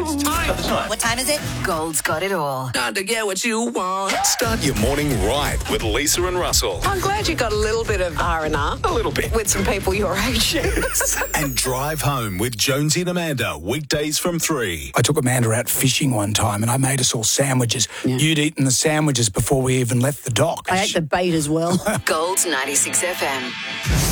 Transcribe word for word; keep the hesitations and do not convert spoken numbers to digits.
It's time. What time is it? Gold's got it all. Time to get what you want. Start your morning right with Lisa and Russell. I'm glad you got a little bit of R and R. A little bit. With some people your age. And drive home with Jonesy and Amanda, weekdays from three. I took Amanda out fishing one time and I made us all sandwiches. Yeah. You'd eaten the sandwiches before we even left the dock. I ate the bait as well. Gold's ninety-six F M.